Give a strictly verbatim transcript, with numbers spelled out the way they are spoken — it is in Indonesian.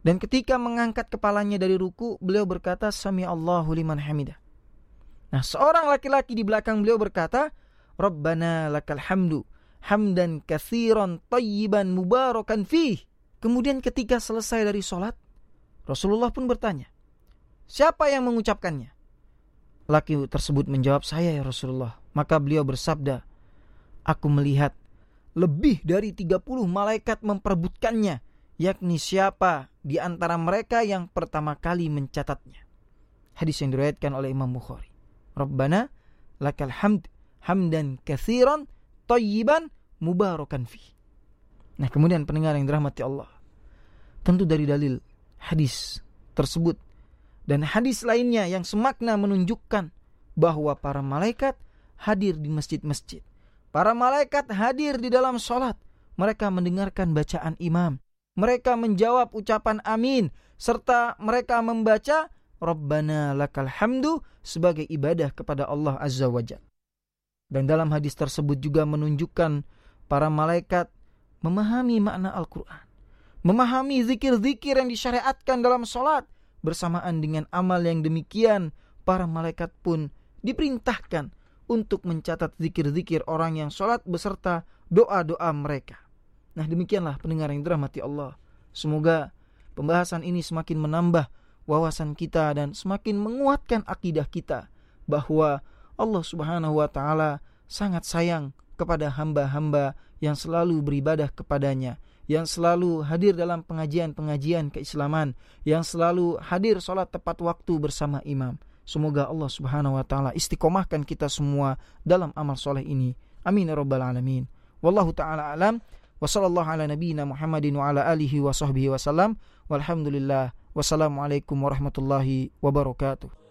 Dan ketika mengangkat kepalanya dari ruku, beliau berkata, Sami Allahu liman hamidah. Nah, seorang laki-laki di belakang beliau berkata, Rabbana lakal hamdu, hamdan katsiran tayyiban mubarakan fih. Kemudian ketika selesai dari sholat, Rasulullah pun bertanya, siapa yang mengucapkannya? Laki tersebut menjawab, saya ya Rasulullah. Maka beliau bersabda, aku melihat lebih dari tiga puluh malaikat memperebutkannya, yakni siapa di antara mereka yang pertama kali mencatatnya. Hadis yang diriwayatkan oleh Imam Bukhari. Rabbana lakal hamd, hamdan katsiran tayyiban mubarakan fi. Nah, kemudian pendengar yang dirahmati Allah, tentu dari dalil hadis tersebut dan hadis lainnya yang semakna menunjukkan bahwa para malaikat hadir di masjid-masjid. Para malaikat hadir di dalam sholat. Mereka mendengarkan bacaan imam. Mereka menjawab ucapan amin. Serta mereka membaca Rabbana lakal hamdu sebagai ibadah kepada Allah Azza wa Jalla. Dan dalam hadis tersebut juga menunjukkan para malaikat memahami makna Al-Quran. Memahami zikir-zikir yang disyariatkan dalam sholat. Bersamaan dengan amal yang demikian, para malaikat pun diperintahkan untuk mencatat zikir-zikir orang yang sholat beserta doa-doa mereka. Nah, demikianlah pendengar yang dirahmati Allah. Semoga pembahasan ini semakin menambah wawasan kita dan semakin menguatkan akidah kita bahwa Allah Subhanahu wa taala sangat sayang kepada hamba-hamba yang selalu beribadah kepadanya, yang selalu hadir dalam pengajian-pengajian keislaman, yang selalu hadir sholat tepat waktu bersama imam. Semoga Allah Subhanahu wa taala istiqomahkan kita semua dalam amal soleh ini. Amin ya rabbal alamin. Wallahu taala alam. Wa sallallahu ala nabiyyina Muhammadin wa ala alihi wa sahbihi wasallam. Walhamdulillah. Wassalamualaikum warahmatullahi wabarakatuh.